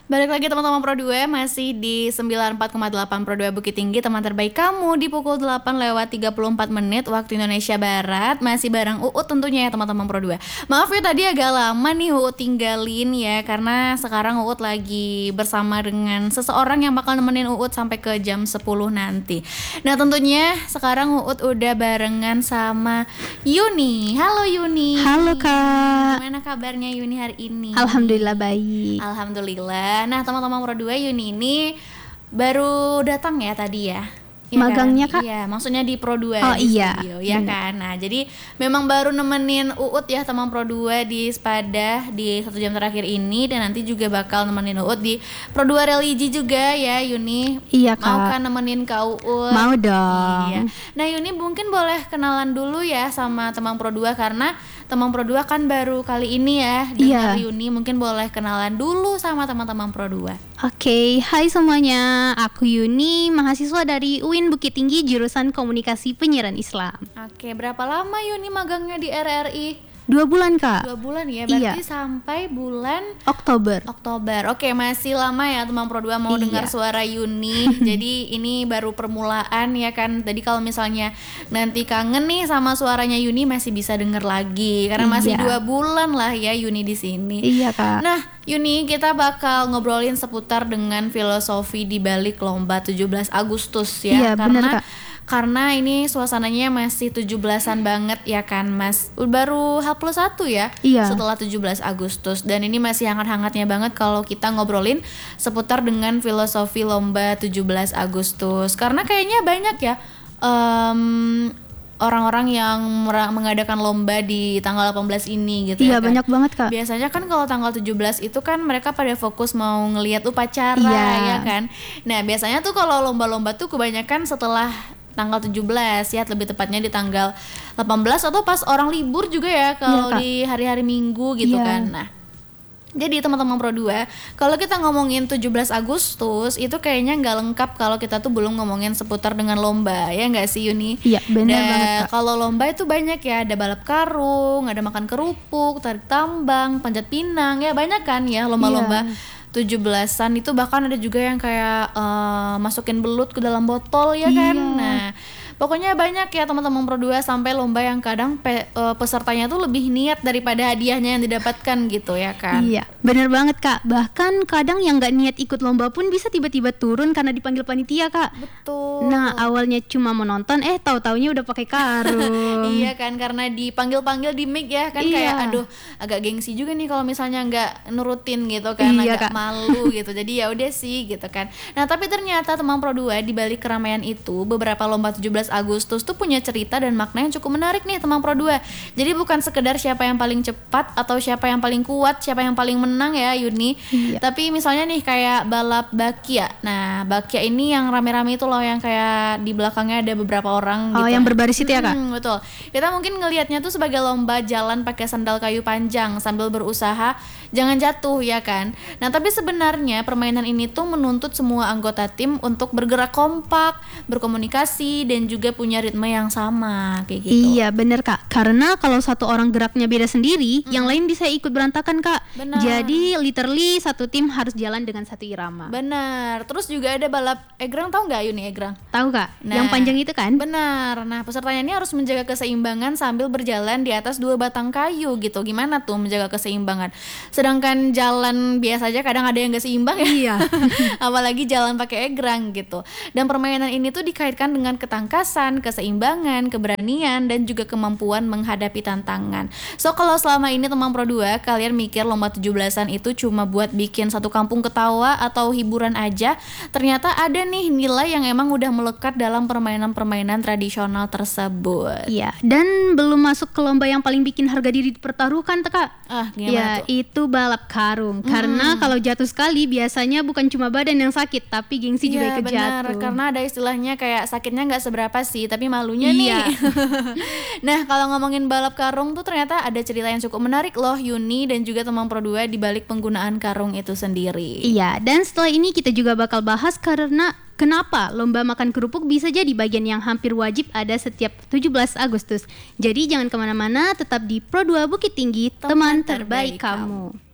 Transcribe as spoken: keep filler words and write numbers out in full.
Balik lagi teman-teman Pro dua, masih di sembilan puluh empat koma delapan Pro dua Bukit Tinggi, teman terbaik kamu di pukul delapan lewat tiga puluh empat menit waktu Indonesia Barat. Masih bareng Uut tentunya ya teman-teman Pro dua. Maaf ya tadi agak lama nih Uut tinggalin ya, karena sekarang Uut lagi bersama dengan seseorang yang bakal nemenin Uut sampai ke jam sepuluh nanti. Nah tentunya sekarang Uut udah barengan sama Yuni. Halo Yuni. Halo Kak. Gimana kabarnya Yuni hari ini? Alhamdulillah baik. Alhamdulillah. Nah teman-teman Pro dua, Yuni ini baru datang ya tadi ya? Ya Magangnya kan? Kak? Iya, maksudnya di Pro dua Oh di iya, studio, ya bener. kan? Nah jadi memang baru nemenin Uut ya teman Pro dua di Sepadah di satu jam terakhir ini. Dan nanti juga bakal nemenin Uut di Pro dua Religi juga ya Yuni. Iya Mau Kak. kan nemenin Kak Uut? Mau dong. Iya. Nah Yuni mungkin boleh kenalan dulu ya sama teman Pro dua, karena teman Pro dua kan baru kali ini ya dengar Iya. Yuni. Mungkin boleh kenalan dulu sama teman-teman Pro dua. Oke, hai semuanya. Aku Yuni, mahasiswa dari U I N Bukit Tinggi jurusan Komunikasi Penyiaran Islam. Oke, berapa lama Yuni magangnya di R R I? Dua bulan Kak. Dua bulan ya, berarti Iya. sampai bulan Oktober. Oktober. Oke, masih lama ya teman Pro dua mau Iya. dengar suara Yuni. Jadi ini baru permulaan ya kan. Tadi kalau misalnya nanti kangen nih sama suaranya Yuni masih bisa denger lagi, karena masih Iya. dua bulan lah ya Yuni di sini. Iya Kak. Nah, Yuni, kita bakal ngobrolin seputar dengan filosofi di balik lomba tujuh belas Agustus ya. Iya, karena bener, Kak. karena ini suasananya masih tujuh belasan banget ya kan Mas. Baru H plus satu ya Iya. setelah tujuh belas Agustus. Dan ini masih hangat-hangatnya banget kalau kita ngobrolin seputar dengan filosofi lomba tujuh belas Agustus. Karena kayaknya banyak ya em, orang-orang yang mera- mengadakan lomba di tanggal delapan belas ini gitu ya Iya, kan. banyak banget Kak. Biasanya kan kalau tanggal tujuh belas itu kan mereka pada fokus mau ngelihat upacara Iya. ya kan. Nah, biasanya tuh kalau lomba-lomba tuh kebanyakan setelah tanggal tujuh belas ya, lebih tepatnya di tanggal delapan belas atau pas orang libur juga ya kalau Iya, Kak. di hari-hari Minggu gitu Iya. kan. Nah, jadi teman-teman Pro dua, kalau kita ngomongin tujuh belas Agustus itu kayaknya nggak lengkap kalau kita tuh belum ngomongin seputar dengan lomba, ya nggak sih Yuni? Iya, benar Dan banget Kak. kalau lomba itu banyak ya, ada balap karung, ada makan kerupuk, tarik tambang, panjat pinang, ya banyak kan ya lomba-lomba Iya. tujuh belasan itu. Bahkan ada juga yang kayak eh, masukin belut ke dalam botol ya kan. Iya. Nah, pokoknya banyak ya teman-teman Pro dua, sampai lomba yang kadang pe- eh, pesertanya tuh lebih niat daripada hadiahnya yang didapatkan gitu ya kan. Iya, bener banget Kak. Bahkan kadang yang nggak niat ikut lomba pun bisa tiba-tiba turun karena dipanggil panitia Kak. Betul. Nah, awalnya cuma mau nonton, eh tahu-taunya udah pakai karung. Iya kan, karena dipanggil-panggil di mic ya kan. Iya. Kayak aduh agak gengsi juga nih kalau misalnya nggak nurutin gitu kan. Iya, Agak Kak. malu gitu. Jadi ya udah sih gitu kan. Nah tapi ternyata teman Pro dua, di balik keramaian itu beberapa lomba tujuh belas Agustus tuh punya cerita dan makna yang cukup menarik nih teman Pro dua. Jadi bukan sekedar siapa yang paling cepat atau siapa yang paling kuat, siapa yang paling menang ya Yuni. Iya. Tapi misalnya nih kayak balap bakya. Nah bakya ini yang rame-rame itu loh, yang kayak di belakangnya ada beberapa orang Oh, gitu. yang berbaris itu ya Kak? Hmm, betul. Kita mungkin ngelihatnya tuh sebagai lomba jalan pakai sandal kayu panjang sambil berusaha jangan jatuh ya kan. Nah tapi sebenarnya permainan ini tuh menuntut semua anggota tim untuk bergerak kompak, berkomunikasi, dan juga punya ritme yang sama kayak gitu. Iya bener Kak, karena kalau satu orang geraknya beda sendiri, yang lain bisa ikut berantakan Kak. Benar. Jadi literally satu tim harus jalan dengan satu irama. Benar. Terus juga ada balap egrang, tahu nggak Yuni egrang? Tahu Kak? Nah, Yang panjang itu kan? Benar. Nah, pesertanya ini harus menjaga keseimbangan sambil berjalan di atas dua batang kayu gitu. Gimana tuh menjaga keseimbangan? Sedangkan jalan biasa aja kadang ada yang gak seimbang ya. Iya. Apalagi jalan pakai egrang gitu. Dan permainan ini tuh dikaitkan dengan ketangkasan, keseimbangan, keberanian, dan juga kemampuan menghadapi tantangan. So kalau selama ini teman Pro dua kalian mikir lomba tujuh belasan itu cuma buat bikin satu kampung ketawa atau hiburan aja, ternyata ada nih nilai yang emang udah melekat dalam permainan-permainan tradisional tersebut. Iya, dan belum masuk ke lomba yang paling bikin harga diri dipertaruhkan tuh Kak. Ah, gimana Ya, tuh? itu balap karung. Karena kalau jatuh sekali biasanya bukan cuma badan yang sakit, tapi gengsi juga Iya ikut benar, jatuh. karena ada istilahnya kayak sakitnya nggak seberapa sih, tapi malunya Iya. nih. Nah kalau ngomongin balap karung tuh ternyata ada cerita yang cukup menarik loh Yuni dan juga teman Pro dua di balik penggunaan karung itu sendiri. Iya, dan setelah ini kita juga bakal bahas karena kenapa lomba makan kerupuk bisa jadi bagian yang hampir wajib ada setiap tujuh belas Agustus. Jadi jangan kemana-mana, tetap di Pro dua Bukit Tinggi, Teman teman terbaik terbaik kamu.